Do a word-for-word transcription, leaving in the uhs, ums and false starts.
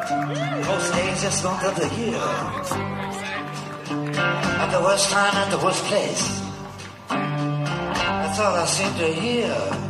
Most dangerous month of the year. At the worst time, at the worst place. That's all I seem to hear.